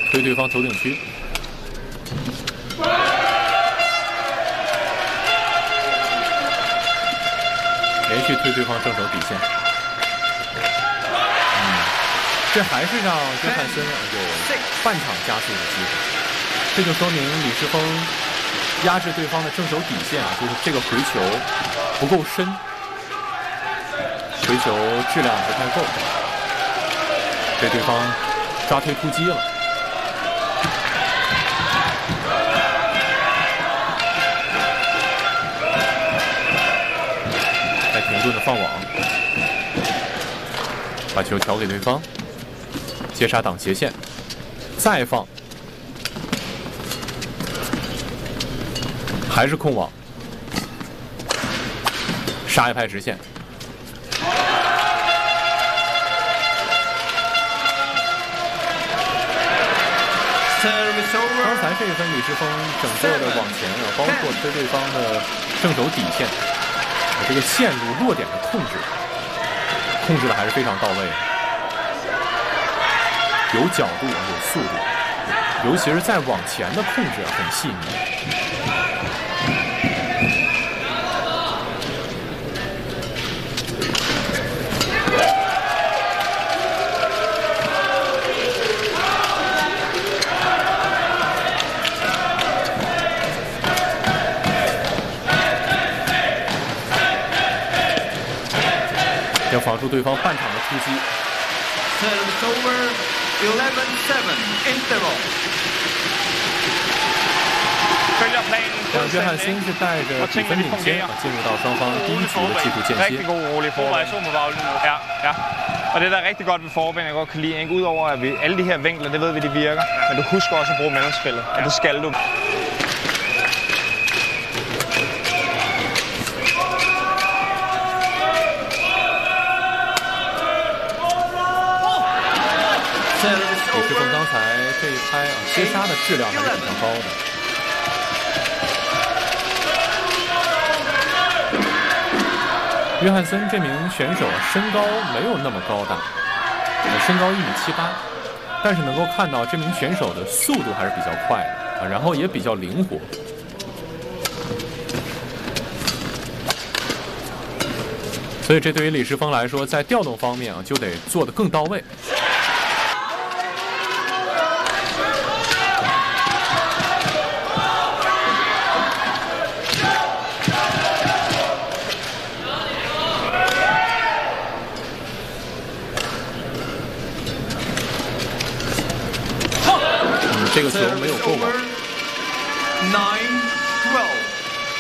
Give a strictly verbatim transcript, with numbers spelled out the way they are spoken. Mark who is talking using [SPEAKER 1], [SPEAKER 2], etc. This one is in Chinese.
[SPEAKER 1] 推对方头顶区。连续推对方正手底线。嗯，这还是让约翰森有半场加速的机会。这就说明李世峰压制对方的正手底线啊，就是这个回球不够深，回球质量不太够，被对方抓推突击了。再停顿的放网，把球调给对方，接杀挡斜线，再放。还是控网，杀一拍直线。刚才这一分李世峰整个的往前啊，包括推对方的正手底线，这个线路落点的控制，控制的还是非常到位的，有角度有速度，尤其是在往前的控制很细腻。要防住对方半场的突击。约翰森是帶着比分領先啊，進入到雙方第一局的技術間歇。
[SPEAKER 2] Og det der er rigtig godt ved forbind, jeg godt kan lide, ikke? Udover at vi alle de her vinkler, det ved vi, de virker, men du husker også at bruge mellemspillet, og det skal du.
[SPEAKER 1] 李世峰刚才这一拍啊，接杀的质量还是比较高的。约翰森这名选手身高没有那么高大，身高一米七八，但是能够看到这名选手的速度还是比较快的啊，然后也比较灵活。所以这对于李世峰来说，在调动方面啊，就得做得更到位。这个球没有过网。
[SPEAKER 3] nine twelve